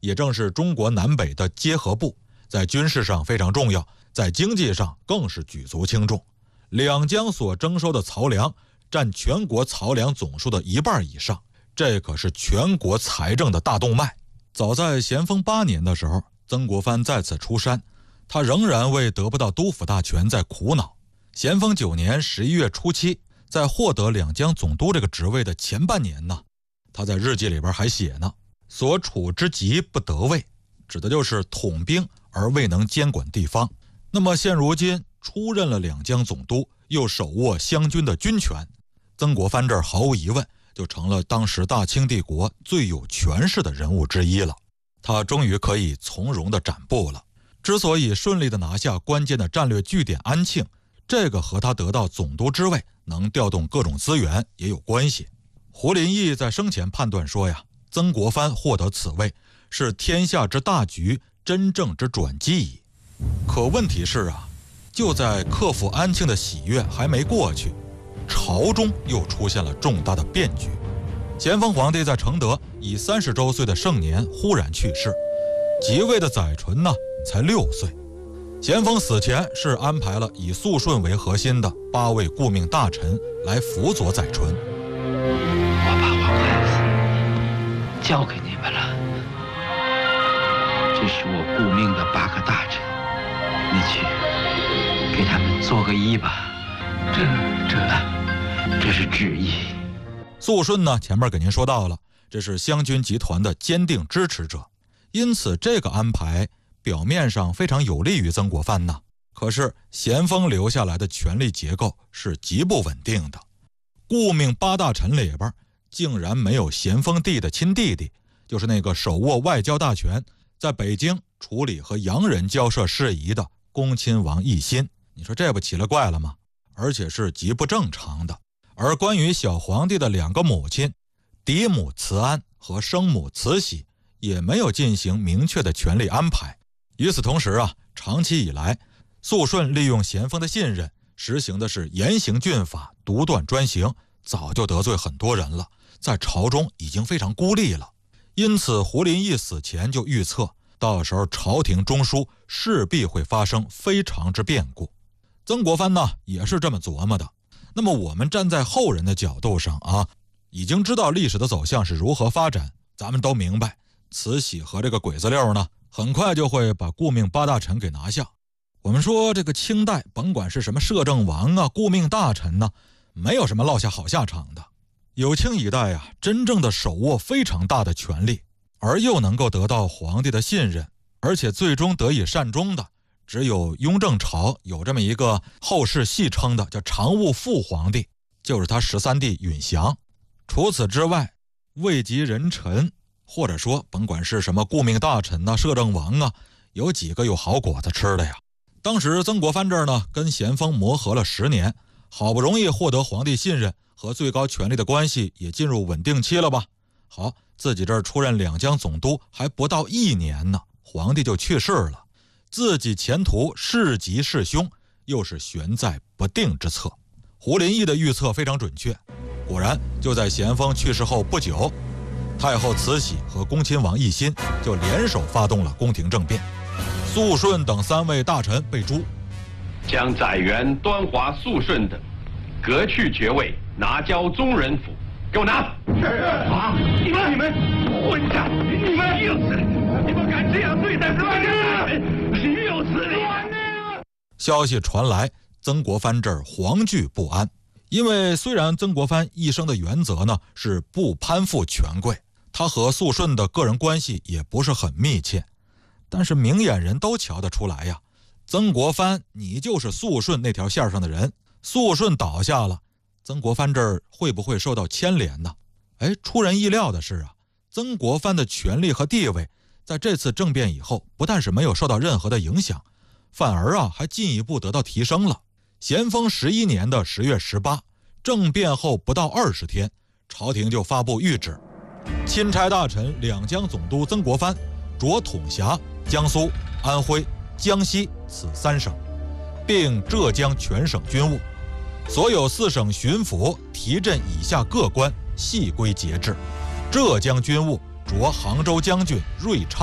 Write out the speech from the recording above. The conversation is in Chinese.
也正是中国南北的结合部，在军事上非常重要，在经济上更是举足轻重。两江所征收的漕粮占全国漕粮总数的1半以上，这可是全国财政的大动脉。早在咸丰8年的时候，曾国藩再次出山，他仍然为得不到督抚大权在苦恼。咸丰9年11月初7，在获得两江总督这个职位的前半年呢，他在日记里边还写呢，所处之急不得位，指的就是统兵而未能监管地方。那么现如今出任了两江总督，又手握湘军的军权，曾国藩这儿毫无疑问就成了当时大清帝国最有权势的人物之一了。他终于可以从容地展布了。之所以顺利地拿下关键的战略据点安庆，这个和他得到总督之位，能调动各种资源也有关系。胡林翼在生前判断说呀，曾国藩获得此位是天下之大局真正之转机矣。可问题是啊，就在克服安庆的喜悦还没过去，朝中又出现了重大的变局。咸丰皇帝在承德以30周岁的盛年忽然去世，即位的载淳呢才6岁。咸丰死前是安排了以肃顺为核心的8位顾命大臣来辅佐载淳。 我把我孩子交给你们了，这是我顾命的8个大臣，你去给他们做个揖吧，这是旨意。 肃顺呢，前面给您说到了，这是湘军集团的坚定支持者，因此这个安排表面上非常有利于曾国藩呢。可是咸丰留下来的权力结构是极不稳定的，顾命8大臣里边竟然没有咸丰帝的亲弟弟，就是那个手握外交大权，在北京处理和洋人交涉事宜的恭亲王奕欣。你说这不奇了怪了吗？而且是极不正常的。而关于小皇帝的2个母亲嫡母慈安和生母慈禧，也没有进行明确的权力安排。与此同时啊，长期以来肃顺利用咸丰的信任，实行的是严刑峻法，独断专行，早就得罪很多人了，在朝中已经非常孤立了。因此胡林翼死前就预测，到时候朝廷中枢势必会发生非常之变故。曾国藩呢也是这么琢磨的。那么我们站在后人的角度上啊，已经知道历史的走向是如何发展，咱们都明白慈禧和这个鬼子六呢，很快就会把顾命8大臣给拿下。我们说这个清代甭管是什么摄政王啊、顾命大臣呢，没有什么落下好下场的。有清一代啊，真正的手握非常大的权力，而又能够得到皇帝的信任，而且最终得以善终的，只有雍正朝有这么一个后世戏称的叫常务副皇帝，就是他13弟允祥。除此之外，位极人臣，或者说甭管是什么顾命大臣啊、摄政王啊，有几个有好果子吃的呀？当时曾国藩这儿呢，跟咸丰磨合了10年，好不容易获得皇帝信任，和最高权力的关系也进入稳定期了吧？好，自己这儿出任两江总督还不到1年呢，皇帝就去世了，自己前途是吉是凶，又是悬在不定之侧。胡林翼的预测非常准确，果然就在咸丰去世后不久，太后慈禧和恭亲王奕欣就联手发动了宫廷政变，肃顺等3位大臣被诛， 将载元、端华、肃顺等革去爵位，拿交宗人府。给我拿！啊！你们混账！你们有此理！你们敢这样对待乱人！有此理！ 消息传来，曾国藩这儿惶惧不安。因为虽然曾国藩一生的原则呢是不攀附权贵，他和肃顺的个人关系也不是很密切，但是明眼人都瞧得出来呀，曾国藩你就是肃顺那条线上的人，肃顺倒下了，曾国藩这儿会不会受到牵连呢？出人意料的是啊，曾国藩的权力和地位在这次政变以后，不但是没有受到任何的影响，反而啊还进一步得到提升了。咸丰11年的10月18，政变后不到20天，朝廷就发布谕旨，钦差大臣两江总督曾国藩着统辖江苏、安徽、江西此3省，并浙江全省军务，所有4省巡抚、提镇以下各官细归节制。浙江军务着杭州将军瑞昌